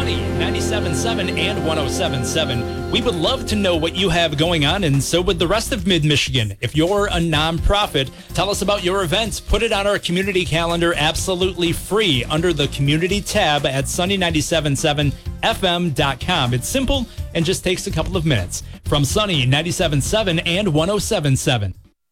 Sunny 97.7 and 107.7. We would love to know what you have going on, and so would the rest of Mid-Michigan. If you're a nonprofit, tell us about your events. Put it on our community calendar absolutely free under the community tab at sunny977fm.com. It's simple and just takes a couple of minutes. From Sunny 97.7 and 107.7.